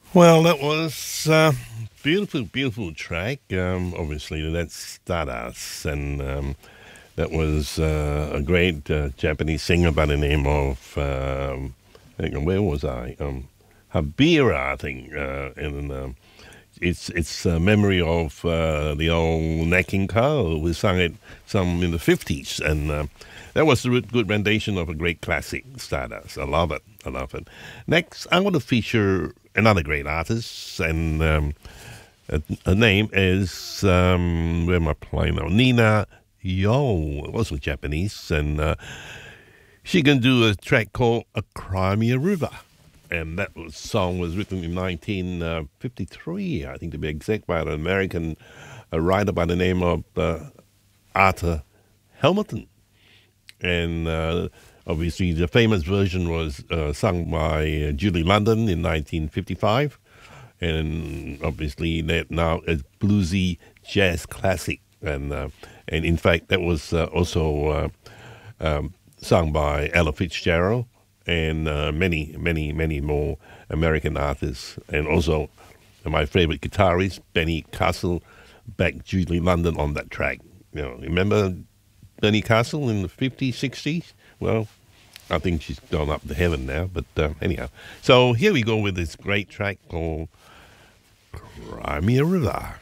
Well, that was beautiful, beautiful track. Obviously, that's Stardust, and that was a great Japanese singer by the name of I think, where was I? Habira, I think, and it's a memory of the old Nat King Cole who sang it some in the 50s, and that was a good rendition of a great classic, Stardust. I love it. I love it. Next, I want to feature another great artist, and her name is where am I playing now? Nina Yo, also Japanese, and she can do a track called "A Crimea River." And song was written in 1953, I think to be exact, by an American writer by the name of Arthur Hamilton. And obviously, the famous version was sung by Julie London in 1955. And obviously, that now is bluesy jazz classic. And in fact, that was also sung by Ella Fitzgerald and many, many, many more American artists. And also my favorite guitarist, Benny Castle, backed Julie London on that track. Remember Benny Castle in the 50s, 60s? Well, I think she's gone up to heaven now, but anyhow. So here we go with this great track called Crimea River.